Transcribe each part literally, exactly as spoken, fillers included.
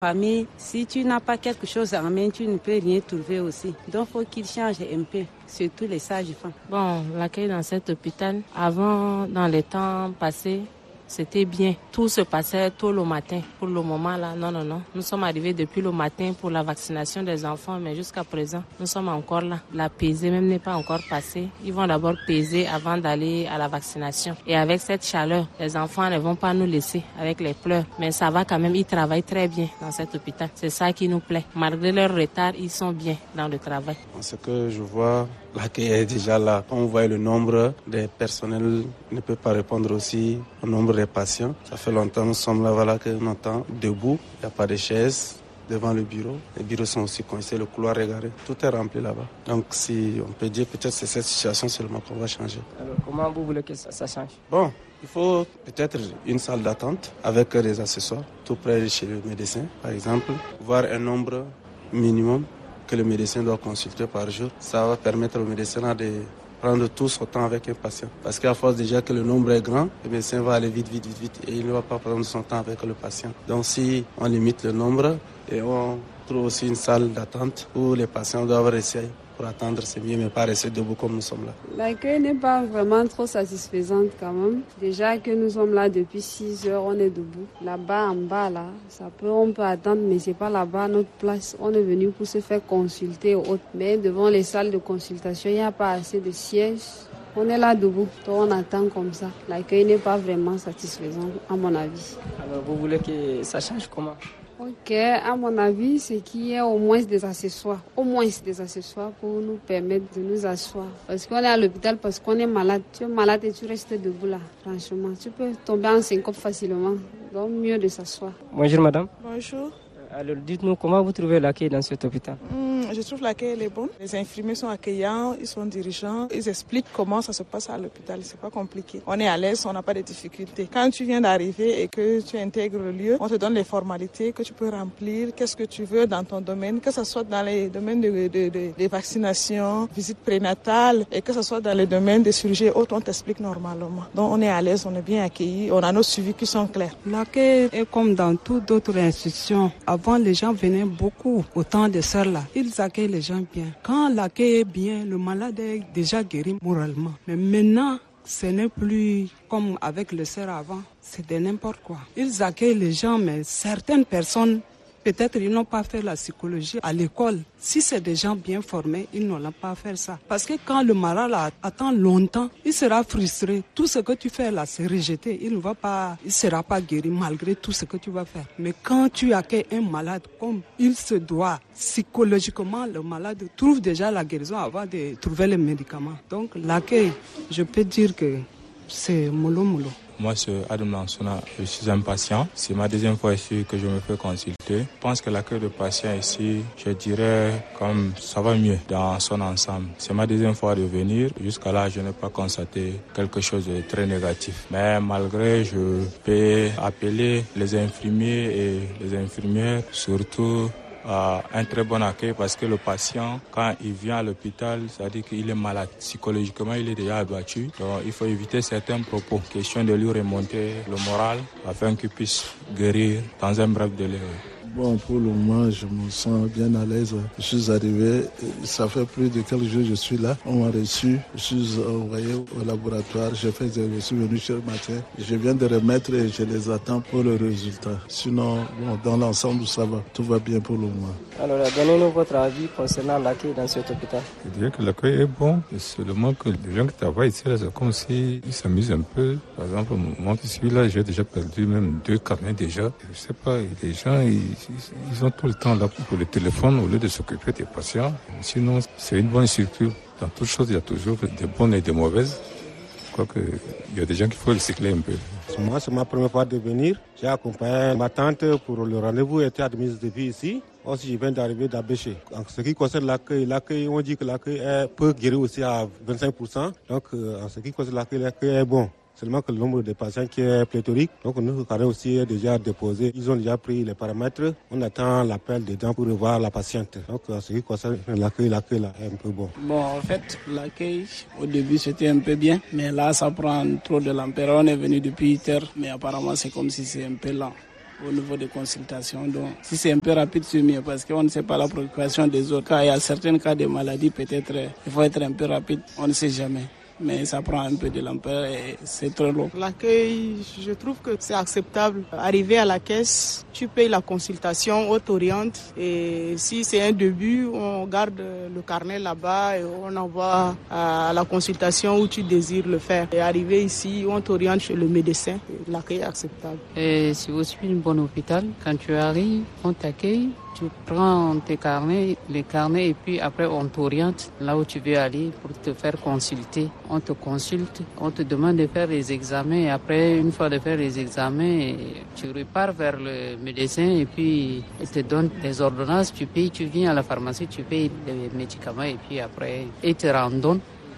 Famille, si tu n'as pas quelque chose en main, tu ne peux rien trouver aussi. Donc, il faut qu'il change un peu, surtout les sages-femmes. Bon, l'accueil dans cet hôpital, avant, dans les temps passés, c'était bien. Tout se passait tôt le matin. Pour le moment, là, non, non, non. Nous sommes arrivés depuis le matin pour la vaccination des enfants, mais jusqu'à présent, nous sommes encore là. La pesée même n'est pas encore passée. Ils vont d'abord peser avant d'aller à la vaccination. Et avec cette chaleur, les enfants ne vont pas nous laisser avec les pleurs. Mais ça va quand même, ils travaillent très bien dans cet hôpital. C'est ça qui nous plaît. Malgré leur retard, ils sont bien dans le travail. Ce que je vois, l'accueil est déjà là. Quand on voit le nombre des personnels, ne peut pas répondre aussi au nombre des patients. Ça fait longtemps, nous sommes là, voilà, qu'on entend debout. Il n'y a pas de chaises devant le bureau. Les bureaux sont aussi coincés, le couloir est garé. Tout est rempli là-bas. Donc, si on peut dire, peut-être c'est cette situation seulement qu'on va changer. Alors, comment vous voulez que ça, ça change? Bon, il faut peut-être une salle d'attente avec des accessoires, tout près de chez le médecin, par exemple. Voir un nombre minimum que le médecin doit consulter par jour. Ça va permettre au médecin de prendre tout son temps avec un patient. Parce qu'à force déjà que le nombre est grand, le médecin va aller vite, vite, vite, vite et il ne va pas prendre son temps avec le patient. Donc si on limite le nombre et on trouve aussi une salle d'attente où les patients doivent rester pour attendre, c'est mieux, mais pas rester debout comme nous sommes là. L'accueil n'est pas vraiment trop satisfaisant quand même. Déjà que nous sommes là depuis six heures, on est debout. Là-bas, en bas, là, ça peut, on peut attendre, mais c'est pas là-bas notre place. On est venu pour se faire consulter ou autre. Mais devant les salles de consultation, il n'y a pas assez de sièges. On est là debout, donc on attend comme ça. L'accueil n'est pas vraiment satisfaisant, à mon avis. Alors, vous voulez que ça change comment? Ok, à mon avis, c'est qu'il y ait au moins des accessoires, au moins des accessoires pour nous permettre de nous asseoir. Parce qu'on est à l'hôpital, parce qu'on est malade. Tu es malade et tu restes debout là, franchement. Tu peux tomber en syncope facilement, donc mieux de s'asseoir. Bonjour madame. Bonjour. Alors dites-nous, comment vous trouvez l'accueil dans cet hôpital? mmh, Je trouve l'accueil est bon. Les infirmiers sont accueillants, ils sont dirigeants, ils expliquent comment ça se passe à l'hôpital. C'est pas compliqué. On est à l'aise, on n'a pas de difficultés. Quand tu viens d'arriver et que tu intègres le lieu, on te donne les formalités que tu peux remplir, qu'est-ce que tu veux dans ton domaine, que ce soit dans les domaines de, de, de, de vaccination, visite prénatale et que ce soit dans les domaines de chirurgie autres, on t'explique normalement. Donc on est à l'aise, on est bien accueillis, on a nos suivis qui sont clairs. L'accueil est comme dans toutes d'autres institutions. Avant, les gens venaient beaucoup au temps de celle-là. Ils accueillent les gens bien. Quand l'accueil est bien, le malade est déjà guéri moralement. Mais maintenant, ce n'est plus comme avec le cerf avant. C'est de n'importe quoi. Ils accueillent les gens, mais certaines personnes, peut-être ils n'ont pas fait la psychologie à l'école. Si c'est des gens bien formés, ils n'ont pas fait ça. Parce que quand le malade attend longtemps, il sera frustré. Tout ce que tu fais là, c'est rejeté. Il ne va pas, il sera pas guéri malgré tout ce que tu vas faire. Mais quand tu accueilles un malade comme il se doit, psychologiquement, le malade trouve déjà la guérison avant de trouver les médicaments. Donc l'accueil, je peux dire que c'est mollo mollo. Moi, c'est Adam Lansona, je suis un patient. C'est ma deuxième fois ici que je me fais consulter. Je pense que l'accueil de patients ici, je dirais comme ça va mieux dans son ensemble. C'est ma deuxième fois de venir. Jusqu'à là, je n'ai pas constaté quelque chose de très négatif. Mais malgré, je peux appeler les infirmiers et les infirmières, surtout Euh, un très bon accueil parce que le patient, quand il vient à l'hôpital, ça veut dire qu'il est malade. Psychologiquement, il est déjà abattu. Donc, il faut éviter certains propos. Question de lui remonter le moral afin qu'il puisse guérir dans un bref délai. Bon, pour le moment, je me sens bien à l'aise. Je suis arrivé, ça fait plus de quelques jours que je suis là. On m'a reçu, je suis envoyé au laboratoire. J'ai fait, je suis venu ce matin. Je viens de remettre et je les attends pour le résultat. Sinon, bon, dans l'ensemble, ça va. Tout va bien pour le moment. Alors, donnez-nous votre avis concernant l'accueil dans cet hôpital. Je dirais que l'accueil est bon. C'est seulement que les gens qui travaillent ici, là, c'est comme s'ils s'amusent un peu. Par exemple, moi qui suis là, j'ai déjà perdu même deux carnets déjà. Je sais pas, les gens, ils Ils ont tout le temps là pour le téléphone au lieu de s'occuper des patients. Sinon, c'est une bonne structure. Dans toutes choses, il y a toujours des bonnes et des mauvaises. Je crois qu'il y a des gens qu'il faut recycler un peu. Moi, c'est ma première fois de venir. J'ai accompagné ma tante pour le rendez-vous, était admise depuis ici. Aussi, je viens d'arriver d'Abéché. En ce qui concerne l'accueil, l'accueil, on dit que l'accueil peut guérir aussi à vingt-cinq pour cent. Donc, en ce qui concerne l'accueil, l'accueil est bon. Seulement que le nombre de patients qui est pléthorique. Donc nous, quand même aussi est déjà déposé. Ils ont déjà pris les paramètres. On attend l'appel des dents pour revoir la patiente. Donc en ce qui concerne l'accueil, l'accueil là, est un peu bon. Bon, en fait, l'accueil, au début, c'était un peu bien. Mais là, ça prend trop de l'ampleur. On est venu depuis huit heures. Mais apparemment, c'est comme si c'est un peu lent. au niveau des consultations. Donc, si c'est un peu rapide, c'est mieux parce qu'on ne sait pas la préoccupation des autres. Quand il y a certains cas de maladies, peut-être il faut être un peu rapide, on ne sait jamais. Mais ça prend un peu de l'ampleur et c'est trop long. L'accueil, je trouve que c'est acceptable. Arriver à la caisse, tu payes la consultation, on t'oriente et si c'est un début, on garde le carnet là-bas et on envoie à la consultation où tu désires le faire. Et arriver ici, on t'oriente chez le médecin. L'accueil est acceptable. Et c'est aussi un bon hôpital. Quand tu arrives, on t'accueille. Tu prends tes carnets, les carnets et puis après on t'oriente là où tu veux aller pour te faire consulter. On te consulte, on te demande de faire les examens et après une fois de faire les examens, tu repars vers le médecin et puis il te donne des ordonnances, tu payes, tu viens à la pharmacie, tu payes les médicaments et puis après il te randonne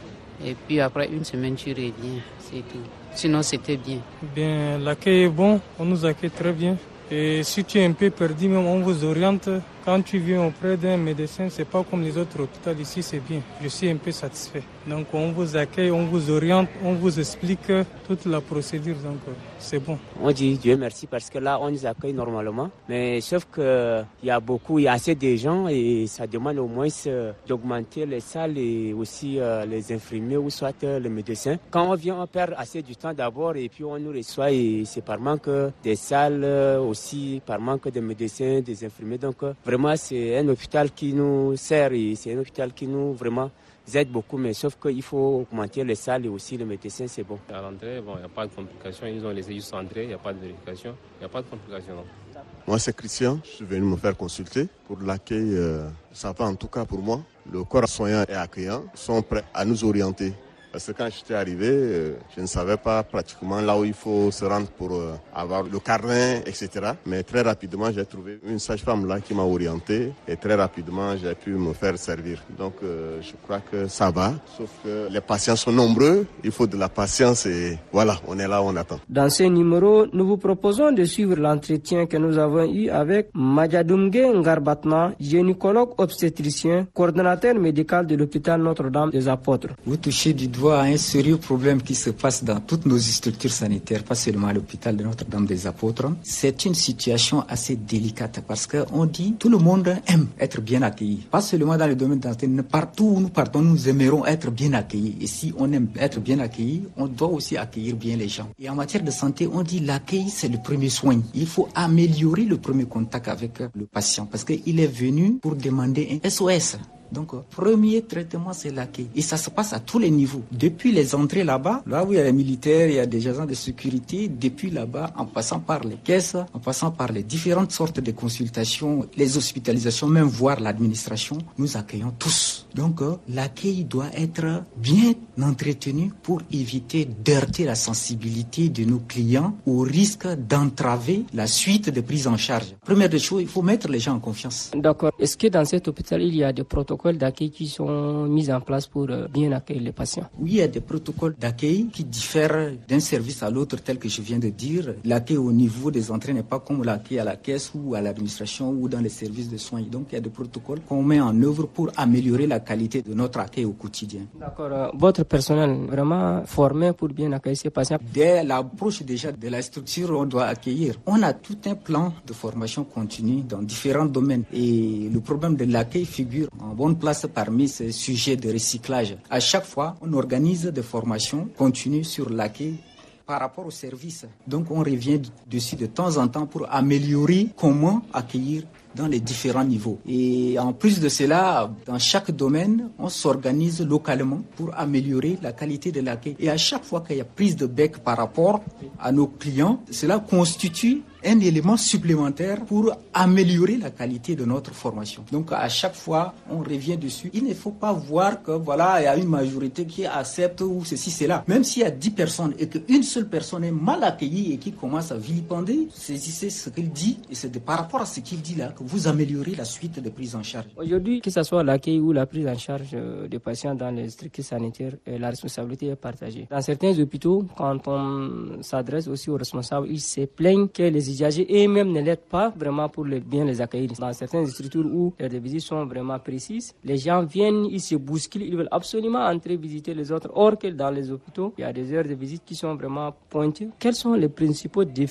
et puis après une semaine tu reviens, c'est tout. Sinon c'était bien. Bien, l'accueil est bon, on nous accueille très bien. Et si tu es un peu perdu, même on vous oriente. Quand tu viens auprès d'un médecin, c'est pas comme les autres hôpitaux ici, c'est bien. Je suis un peu satisfait. Donc on vous accueille, on vous oriente, on vous explique toute la procédure, donc c'est bon. On dit Dieu merci parce que là on nous accueille normalement, mais sauf que il y a beaucoup, il y a assez de gens et ça demande au moins d'augmenter les salles et aussi euh, les infirmiers ou soit euh, les médecins. Quand on vient, on perd assez du temps d'abord et puis on nous reçoit et c'est par manque des salles aussi, par manque de médecins, des infirmiers. Donc vraiment c'est un hôpital qui nous sert et c'est un hôpital qui nous vraiment aide beaucoup, mais sauf qu'il faut augmenter les salles et aussi les médecins, c'est bon. À l'entrée, bon, il n'y a pas de complications, ils ont laissé juste entrer, il n'y a pas de vérification, il n'y a pas de complications. Non. Moi c'est Christian, je suis venu me faire consulter. Pour l'accueil, euh, ça va en tout cas pour moi. Le corps soignant et accueillant sont prêts à nous orienter. Parce que quand j'étais arrivé, euh, je ne savais pas pratiquement là où il faut se rendre pour euh, avoir le carnet, et cetera. Mais très rapidement, j'ai trouvé une sage-femme là qui m'a orienté et très rapidement, j'ai pu me faire servir. Donc, euh, je crois que ça va, sauf que les patients sont nombreux, il faut de la patience et voilà, on est là, on attend. Dans ce numéro, nous vous proposons de suivre l'entretien que nous avons eu avec Madjadoumge Ngarbatma, gynécologue obstétricien, coordonnateur médical de l'hôpital Notre-Dame des Apôtres. Vous touchez du doigt à un sérieux problème qui se passe dans toutes nos structures sanitaires, pas seulement à l'hôpital de Notre-Dame des Apôtres. C'est une situation assez délicate parce qu'on dit tout le monde aime être bien accueilli. Pas seulement dans le domaine de la santé, partout où nous partons, nous aimerons être bien accueillis. Et si on aime être bien accueilli, on doit aussi accueillir bien les gens. Et en matière de santé, on dit l'accueil, c'est le premier soin. Il faut améliorer le premier contact avec le patient parce qu'il est venu pour demander un S O S. Donc, premier traitement, c'est l'accueil. Et ça se passe à tous les niveaux. Depuis les entrées là-bas, là où il y a les militaires, il y a des agents de sécurité, depuis là-bas, en passant par les caisses, en passant par les différentes sortes de consultations, les hospitalisations, même voire l'administration, nous accueillons tous. Donc, l'accueil doit être bien entretenu pour éviter d'heurter la sensibilité de nos clients au risque d'entraver la suite de prise en charge. Première des choses, il faut mettre les gens en confiance. D'accord. Est-ce que dans cet hôpital, il y a des protocoles d'accueil qui sont mis en place pour bien accueillir les patients? Oui, il y a des protocoles d'accueil qui diffèrent d'un service à l'autre, tel que je viens de dire. L'accueil au niveau des entrées n'est pas comme l'accueil à la caisse ou à l'administration ou dans les services de soins. Donc, il y a des protocoles qu'on met en œuvre pour améliorer la qualité de notre accueil au quotidien. D'accord. Votre personnel vraiment formé pour bien accueillir ces patients? Dès l'approche déjà de la structure, on doit accueillir. On a tout un plan de formation continue dans différents domaines. Et le problème de l'accueil figure en bonne place parmi ces sujets de recyclage. À chaque fois, on organise des formations continues sur l'accueil par rapport au service. Donc, on revient dessus de temps en temps pour améliorer comment accueillir dans les différents niveaux. Et en plus de cela, dans chaque domaine, on s'organise localement pour améliorer la qualité de l'accueil. Et à chaque fois qu'il y a prise de bec par rapport à nos clients, cela constitue un élément supplémentaire pour améliorer la qualité de notre formation. Donc à chaque fois, on revient dessus. Il ne faut pas voir que voilà, il y a une majorité qui accepte ou ceci, cela. Même s'il y a dix personnes et qu'une seule personne est mal accueillie et qui commence à vilipender, saisissez ce qu'il dit et c'est de, par rapport à ce qu'il dit là que vous améliorez la suite de prise en charge. Aujourd'hui, que ce soit l'accueil ou la prise en charge des patients dans les structures sanitaires, la responsabilité est partagée. Dans certains hôpitaux, quand on s'adresse aussi aux responsables, ils se plaignent que les usagers eux-mêmes ne l'aident pas vraiment pour les, bien les accueillir. Dans certaines structures où les visites sont vraiment précises, les gens viennent, ils se bousculent, ils veulent absolument entrer visiter les autres. Or que dans les hôpitaux, il y a des heures de visite qui sont vraiment pointues. Quels sont les principaux défis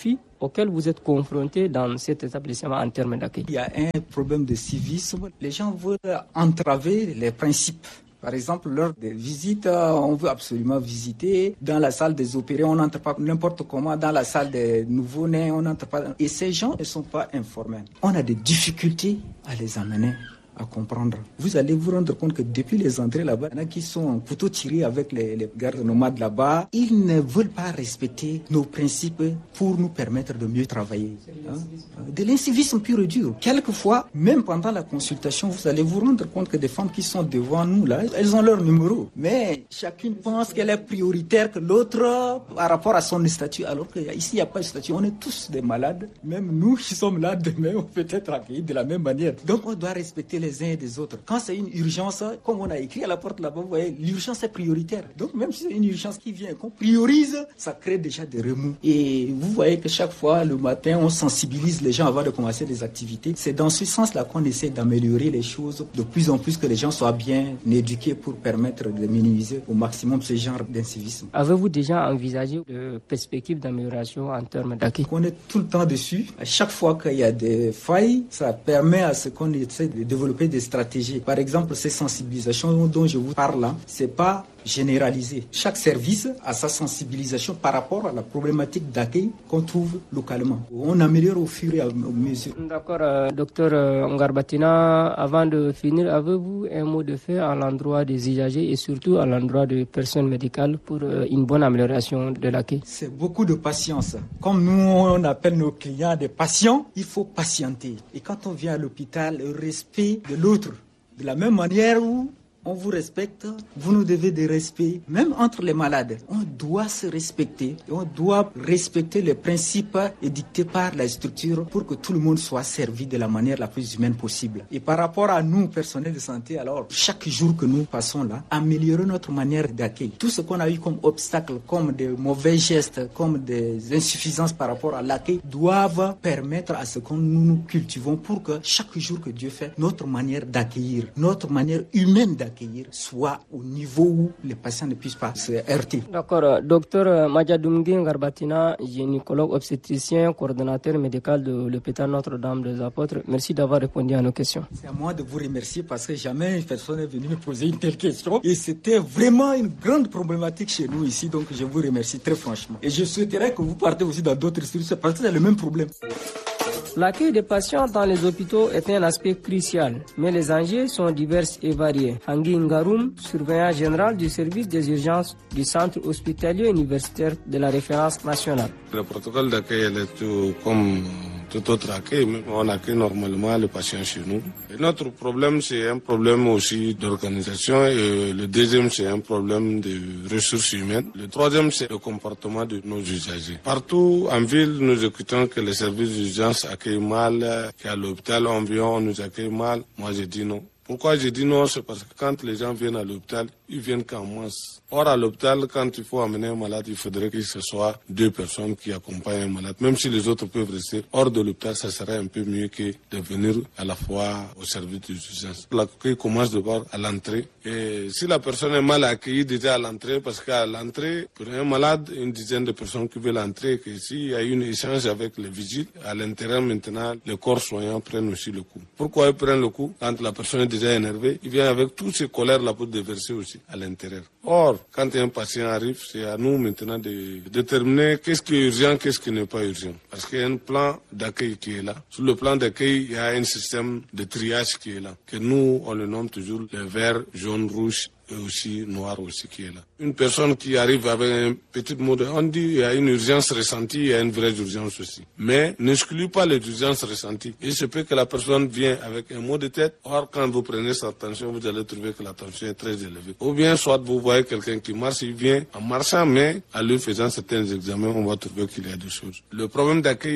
auxquels vous êtes confrontés dans cet établissement en termes d'accueil? Il y a un problème de civisme. Les gens veulent entraver les principes. Par exemple, lors des visites, on veut absolument visiter. Dans la salle des opérés, on n'entre pas n'importe comment. Dans la salle des nouveau-nés, on n'entre pas. Et ces gens ne sont pas informés. On a des difficultés à les amener à comprendre. Vous allez vous rendre compte que depuis les entrées là-bas, il y en a qui sont en couteau tiré avec les, les gardes nomades là-bas. Ils ne veulent pas respecter nos principes pour nous permettre de mieux travailler. Hein? De l'incivisme pur et dur. Quelquefois, même pendant la consultation, vous allez vous rendre compte que des femmes qui sont devant nous là, elles ont leur numéro. Mais chacune pense qu'elle est prioritaire que l'autre par rapport à son statut. Alors qu'ici, il n'y a pas de statut. On est tous des malades. Même nous qui sommes là demain, on peut être accueillis de la même manière. Donc on doit respecter les uns et des autres. Quand c'est une urgence, comme on a écrit à la porte là-bas, vous voyez, l'urgence est prioritaire. Donc même si c'est une urgence qui vient, qu'on priorise, ça crée déjà des remous. Et vous voyez que chaque fois, le matin, on sensibilise les gens avant de commencer des activités. C'est dans ce sens-là qu'on essaie d'améliorer les choses, de plus en plus que les gens soient bien éduqués pour permettre de minimiser au maximum ce genre d'incivisme. Avez-vous déjà envisagé de perspectives d'amélioration en termes d'accueil? On est tout le temps dessus. À chaque fois qu'il y a des failles, ça permet à ce qu'on essaie de développer des stratégies. Par exemple, ces sensibilisations dont je vous parle là, c'est pas généralisé. Chaque service a sa sensibilisation par rapport à la problématique d'accueil qu'on trouve localement. On améliore au fur et à mesure. D'accord, euh, docteur euh, Ngarbatina, avant de finir, avez-vous un mot de fait à l'endroit des usagers et surtout à l'endroit des personnes médicales pour euh, une bonne amélioration de l'accueil? C'est beaucoup de patience. Comme nous, on appelle nos clients des patients, il faut patienter. Et quand on vient à l'hôpital, le respect de l'autre, de la même manière où on vous respecte, vous nous devez de respect, même entre les malades. On doit se respecter, on doit respecter les principes édictés par la structure pour que tout le monde soit servi de la manière la plus humaine possible. Et par rapport à nous, personnels de santé, alors, chaque jour que nous passons là, améliorer notre manière d'accueil. Tout ce qu'on a eu comme obstacle, comme des mauvais gestes, comme des insuffisances par rapport à l'accueil, doivent permettre à ce que nous nous cultivons pour que chaque jour que Dieu fait, notre manière d'accueillir, notre manière humaine d'accueillir, soit au niveau où les patients ne puissent pas se heurter. D'accord. Docteur Madjadoumgui Ngarbatina, gynécologue obstétricien, coordonnateur médical de l'hôpital Notre-Dame des Apôtres, merci d'avoir répondu à nos questions. C'est à moi de vous remercier parce que jamais une personne est venue me poser une telle question et c'était vraiment une grande problématique chez nous ici, donc je vous remercie très franchement. Et je souhaiterais que vous partez aussi dans d'autres structures parce que c'est le même problème. L'accueil des patients dans les hôpitaux est un aspect crucial, mais les enjeux sont divers et variés. Hangui Ngaroum, surveillant général du service des urgences du centre hospitalier universitaire de la référence nationale. Le protocole d'accueil est tout comme tout autre accueil. On accueille normalement les patients chez nous. Et notre problème, c'est un problème aussi d'organisation. Et le deuxième, c'est un problème de ressources humaines. Le troisième, c'est le comportement de nos usagers. Partout en ville, nous écoutons que les services d'urgence accueillent mal, qu'à l'hôpital, on vient, on nous accueille mal. Moi, j'ai dit non. Pourquoi j'ai dit non? C'est parce que quand les gens viennent à l'hôpital, ils viennent qu'en masse. Or, à l'hôpital, quand il faut amener un malade, il faudrait que ce soit deux personnes qui accompagnent un malade. Même si les autres peuvent rester hors de l'hôpital, ça serait un peu mieux que de venir à la fois au service d'urgence. L'accueil commence d'abord à l'entrée. Et si la personne est mal accueillie déjà à l'entrée, parce qu'à l'entrée, pour un malade, une dizaine de personnes qui veulent entrer, que s'il y a une échange avec les vigiles, à l'intérieur maintenant, les corps soignants prennent aussi le coup. Pourquoi ils prennent le coup? Quand la personne est déjà énervée, il vient avec toutes ces colères-là pour déverser aussi à l'intérieur. Or, quand un patient arrive, c'est à nous maintenant de déterminer qu'est-ce qui est urgent, qu'est-ce qui n'est pas urgent. Parce qu'il y a un plan d'accueil qui est là. Sur le plan d'accueil, il y a un système de triage qui est là. Que nous, on le nomme toujours le vert, jaune, rouge et aussi noir aussi qui est là. Une personne qui arrive avec un petit mot de... On dit il y a une urgence ressentie, il y a une vraie urgence aussi. Mais n'exclut pas les urgences ressenties. Il se peut que la personne vienne avec un mot de tête. Or, quand vous prenez sa tension, vous allez trouver que la tension est très élevée. Ou bien, soit vous voyez quelqu'un qui marche, il vient en marchant, mais en lui faisant certains examens, on va trouver qu'il y a des choses. Le problème d'accueil, il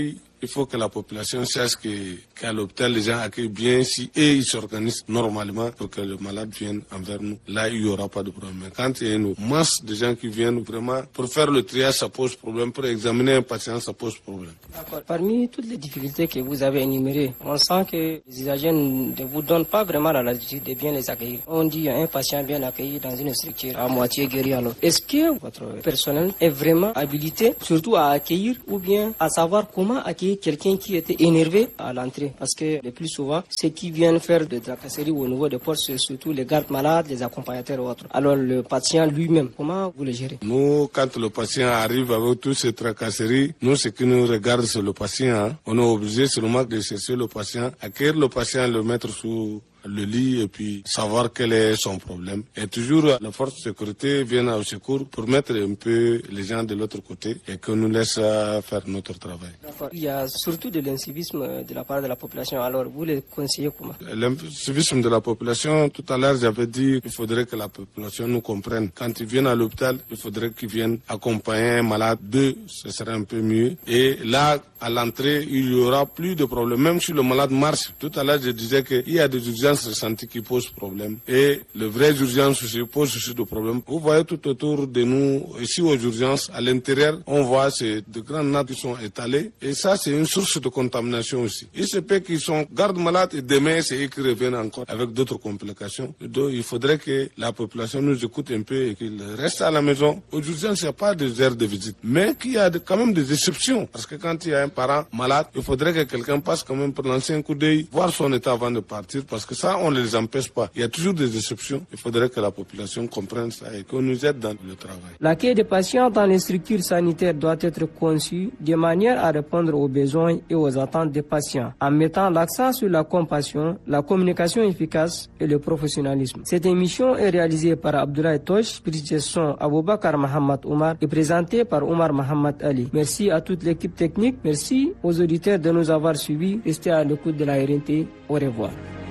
il faut que la population sache que, qu'à l'hôpital, les gens accueillent bien si et ils s'organisent normalement pour que le malade vienne envers nous. Là, il n'y aura pas de problème. Mais quand il y a une masse de gens qui viennent vraiment pour faire le triage, ça pose problème. Pour examiner un patient, ça pose problème. D'accord. Parmi toutes les difficultés que vous avez énumérées, on sent que les usagers ne vous donnent pas vraiment la latitude de bien les accueillir. On dit un patient bien accueilli dans une structure à moitié guéri alors. Est-ce que votre personnel est vraiment habilité, surtout à accueillir ou bien à savoir comment accueillir quelqu'un qui était énervé à l'entrée? Parce que le plus souvent, ceux qui viennent faire de tracasseries au niveau des portes, c'est surtout les gardes malades, les accompagnateurs ou autres. Alors le patient lui-même, comment vous le gérez? Nous, quand le patient arrive avec toutes ces tracasseries, nous, ce qui nous regarde, c'est le patient. Hein. On est obligé seulement de chercher le patient, accueillir le patient, le mettre sous le lit et puis savoir quel est son problème. Et toujours, la force de sécurité vient au secours pour mettre un peu les gens de l'autre côté et qu'on nous laisse faire notre travail. D'accord. Il y a surtout de l'incivisme de la part de la population. Alors, vous les conseillez comment? L'incivisme de la population, tout à l'heure, j'avais dit qu'il faudrait que la population nous comprenne. Quand ils viennent à l'hôpital, il faudrait qu'ils viennent accompagner un malade. Deux, ce serait un peu mieux. Et là, à l'entrée, il n'y aura plus de problème. Même si le malade marche. Tout à l'heure, je disais qu'il y a des urgences de santé qui posent problème. Et les vraies urgences aussi posent aussi des problèmes. Vous voyez tout autour de nous, ici aux urgences, à l'intérieur, on voit ces de grandes nattes qui sont étalées. Et ça, c'est une source de contamination aussi. Il se peut qu'ils sont gardes malades et demain, c'est eux qui reviennent encore avec d'autres complications. Donc, il faudrait que la population nous écoute un peu et qu'ils restent à la maison. Aux urgences, il n'y a pas de heures de visite. Mais qu'il y a de, quand même des exceptions. Parce que quand il y a un parent malade, il faudrait que quelqu'un passe quand même pour lancer un coup d'œil, voir son état avant de partir. Parce que ça, on ne les empêche pas. Il y a toujours des exceptions. Il faudrait que la population comprenne ça et qu'on nous aide dans le travail. L'accueil des patients dans les structures sanitaires doit être conçu de manière à répondre aux besoins et aux attentes des patients, en mettant l'accent sur la compassion, la communication efficace et le professionnalisme. Cette émission est réalisée par Abdoulaye Tosh, prise de son Aboubakar Mohamed Omar et présentée par Omar Mohamed Ali. Merci à toute l'équipe technique. Merci aux auditeurs de nous avoir suivis. Restez à l'écoute de la R N T. Au revoir.